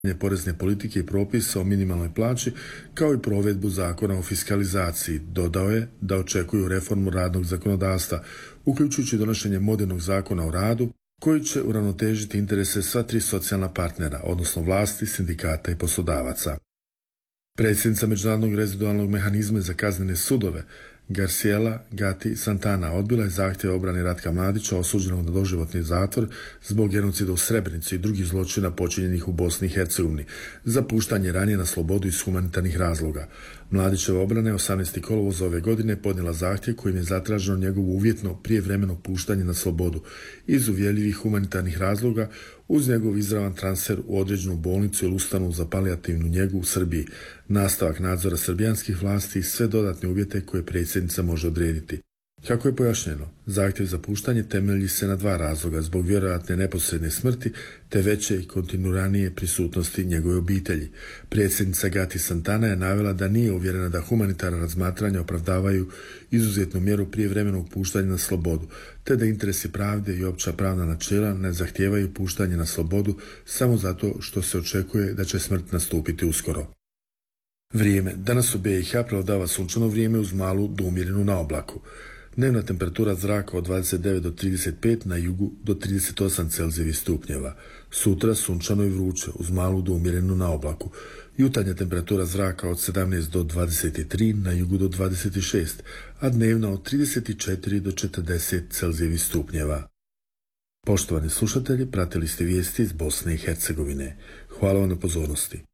porezne politike i propisa o minimalnoj plaći, kao i provedbu zakona o fiskalizaciji. Dodao je da očekuju reformu radnog zakonodavstva, uključujući donošenje modernog zakona o radu, koji će uravnotežiti interese sva tri socijalna partnera, odnosno vlasti, sindikata i poslodavaca. Predsjednica Međunarodnog rezidualnog mehanizma za kaznene sudove, Graciela Gatti Santana, odbila je zahtjev obrane Ratka Mladića, osuđenog na doživotni zatvor zbog genocida u Srebrenici i drugih zločina počinjenih u Bosni i Hercegovini, za puštanje ranije na slobodu iz humanitarnih razloga. Mladićeva obrana je 18. kolovoza ove godine podnijela zahtjev kojim je zatraženo njegovo uvjetno prijevremeno puštanje na slobodu iz uvjerljivih humanitarnih razloga, uz njegov izravan transfer u određenu bolnicu ili ustanovu za palijativnu njegu u Srbiji, nastavak nadzora srbijanskih vlasti i sve dodatne uvjete koje predsjednica može odrediti. Kako je pojašnjeno, zahtjev za puštanje temelji se na dva razloga: zbog vjerojatne neposredne smrti te veće i kontinuiranije prisutnosti njegove obitelji. Predsjednica Gatti Santana je navela da nije uvjerena da humanitarna razmatranja opravdavaju izuzetnu mjeru prijevremenog puštanja na slobodu, te da interesi pravde i opća pravna načela ne zahtijevaju puštanje na slobodu samo zato što se očekuje da će smrt nastupiti uskoro. Vrijeme. Danas u BiH prevladava sunčano vrijeme uz malu do umjerenu na oblaku. Dnevna temperatura zraka od 29 do 35, na jugu do 38 Celzijevih stupnjeva. Sutra sunčano i vruće uz malu do umjerenu na oblaku. Jutarnja temperatura zraka od 17 do 23, na jugu do 26, a dnevna od 34 do 40 Celzijevih stupnjeva. Poštovani slušatelji, pratili ste vijesti iz Bosne i Hercegovine. Hvala vam na pozornosti.